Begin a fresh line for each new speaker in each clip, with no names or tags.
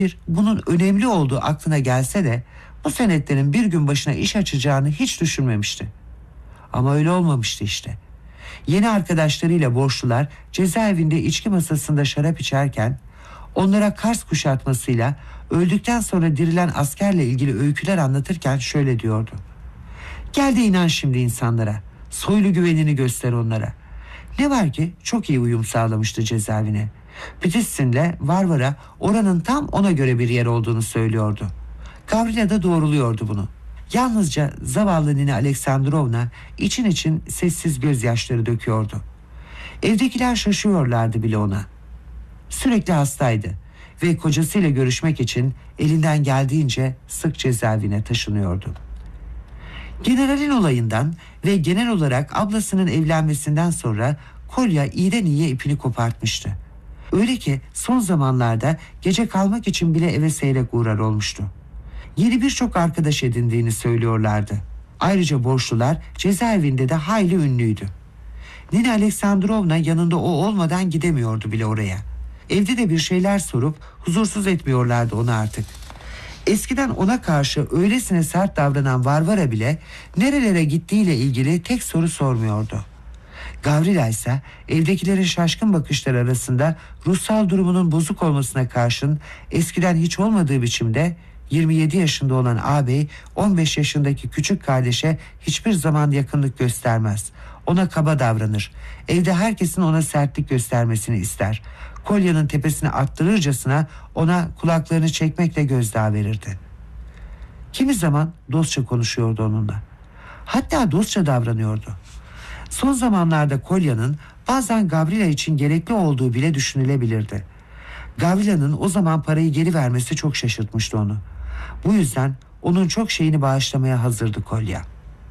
Bunun önemli olduğu aklına gelse de bu senetlerin bir gün başına iş açacağını hiç düşünmemişti. Ama öyle olmamıştı işte. Yeni arkadaşlarıyla borçlular cezaevinde içki masasında şarap içerken onlara Kars kuşatmasıyla öldükten sonra dirilen askerle ilgili öyküler anlatırken şöyle diyordu. Gel de inan şimdi insanlara. Soylu güvenini göster onlara. Ne var ki çok iyi uyum sağlamıştı cezaevine. Pititsin'le Varvara oranın tam ona göre bir yer olduğunu söylüyordu. Gavrila da doğruluyordu bunu. Yalnızca zavallı Nina Aleksandrovna için için sessiz gözyaşları döküyordu. Evdekiler şaşıyorlardı bile ona. Sürekli hastaydı ve kocasıyla görüşmek için elinden geldiğince sık cezaevine taşınıyordu. Generalin olayından ve genel olarak ablasının evlenmesinden sonra Kolya iyiden iyiye ipini kopartmıştı. Öyle ki son zamanlarda gece kalmak için bile eve seyrek uğrar olmuştu. Yeni birçok arkadaş edindiğini söylüyorlardı. Ayrıca borçlular cezaevinde de hayli ünlüydü. Nina Aleksandrovna yanında o olmadan gidemiyordu bile oraya. Evde de bir şeyler sorup huzursuz etmiyorlardı onu artık. Eskiden ona karşı öylesine sert davranan Varvara bile nerelere gittiğiyle ilgili tek soru sormuyordu. Gavrila ise evdekilerin şaşkın bakışları arasında ruhsal durumunun bozuk olmasına karşın eskiden hiç olmadığı biçimde 27 yaşında olan ağabey 15 yaşındaki küçük kardeşe hiçbir zaman yakınlık göstermez. Ona kaba davranır. Evde herkesin ona sertlik göstermesini ister. Kolya'nın tepesine attırırcasına ona kulaklarını çekmekle gözdağı verirdi. Kimi zaman dostça konuşuyordu onunla. Hatta dostça davranıyordu. Son zamanlarda Kolya'nın bazen Gavrila için gerekli olduğu bile düşünülebilirdi. Gavrila'nın o zaman parayı geri vermesi çok şaşırtmıştı onu. Bu yüzden onun çok şeyini bağışlamaya hazırdı Kolya.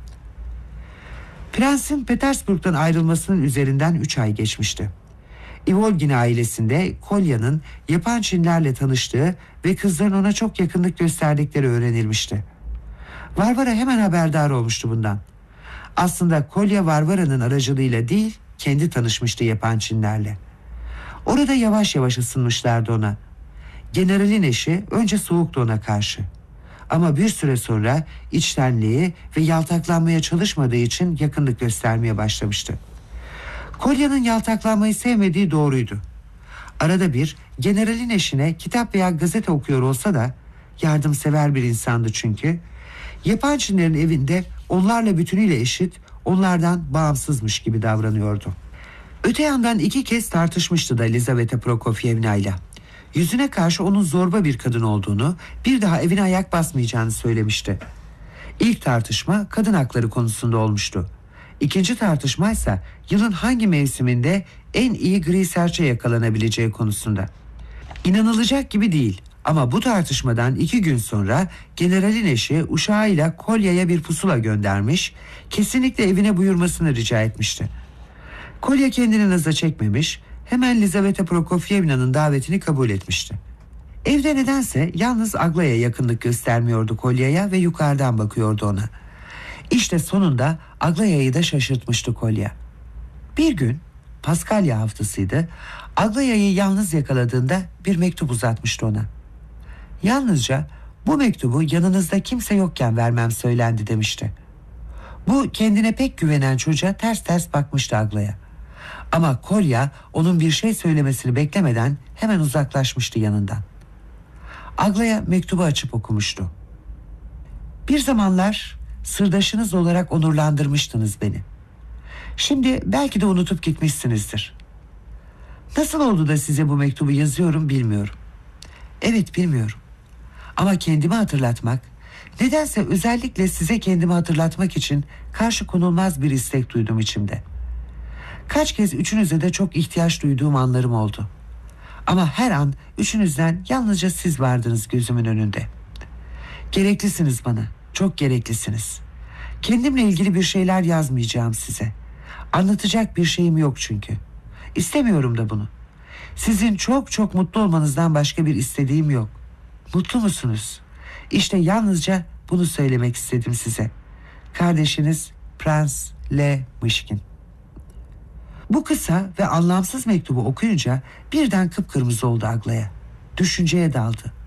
Prensin Petersburg'dan ayrılmasının üzerinden 3 ay geçmişti. Ivolgin ailesinde Kolya'nın yapan Çinlerle tanıştığı ve kızların ona çok yakınlık gösterdikleri öğrenilmişti. Varvara hemen haberdar olmuştu bundan. Aslında Kolya Varvara'nın aracılığıyla değil, kendi tanışmıştı yapan Çinlerle. Orada yavaş yavaş ısınmışlardı ona. Generalin eşi önce soğuktu ona karşı. Ama bir süre sonra içtenliği ve yaltaklanmaya çalışmadığı için yakınlık göstermeye başlamıştı. Kolya'nın yaltaklanmayı sevmediği doğruydu. Arada bir generalin eşine kitap veya gazete okuyor olsa da yardımsever bir insandı çünkü. Yapan Çinlerin evinde onlarla bütünüyle eşit, onlardan bağımsızmış gibi davranıyordu. Öte yandan 2 kez tartışmıştı da Lizaveta Prokofyevna ile. Yüzüne karşı onun zorba bir kadın olduğunu, bir daha evine ayak basmayacağını söylemişti. İlk tartışma kadın hakları konusunda olmuştu. İkinci tartışma ise yılın hangi mevsiminde en iyi gri serçe yakalanabileceği konusunda. İnanılacak gibi değil ama bu tartışmadan 2 gün sonra generalin eşi uşağıyla Kolya'ya bir pusula göndermiş, kesinlikle evine buyurmasını rica etmişti. Kolya kendini naza çekmemiş, hemen Lizaveta Prokofyevna'nın davetini kabul etmişti. Evde nedense yalnız Aglaya yakınlık göstermiyordu Kolya'ya ve yukarıdan bakıyordu ona. İşte sonunda Aglaya'yı da şaşırtmıştı Kolya. Bir gün, Paskalya haftasıydı, Aglaya'yı yalnız yakaladığında bir mektup uzatmıştı ona. Yalnızca bu mektubu yanınızda kimse yokken vermem söylendi demişti. Bu kendine pek güvenen çocuğa ters ters bakmıştı Aglaya. Ama Kolya onun bir şey söylemesini beklemeden hemen uzaklaşmıştı yanından. Aglaya mektubu açıp okumuştu. Bir zamanlar sırdaşınız olarak onurlandırmıştınız beni. Şimdi belki de unutup gitmişsinizdir. Nasıl oldu da size bu mektubu yazıyorum bilmiyorum. Evet, bilmiyorum. Ama kendimi hatırlatmak, nedense özellikle size kendimi hatırlatmak için karşı konulmaz bir istek duydum içimde. Kaç kez üçünüze de çok ihtiyaç duyduğum anlarım oldu. Ama her an üçünüzden yalnızca siz vardınız gözümün önünde. Gereklisiniz bana, çok gereklisiniz. Kendimle ilgili bir şeyler yazmayacağım size. Anlatacak bir şeyim yok çünkü. İstemiyorum da bunu. Sizin çok çok mutlu olmanızdan başka bir istediğim yok. Mutlu musunuz? İşte yalnızca bunu söylemek istedim size. Kardeşiniz Prens L. Mışkin. Bu kısa ve anlamsız mektubu okuyunca birden kıpkırmızı oldu Aglaya. Düşünceye daldı.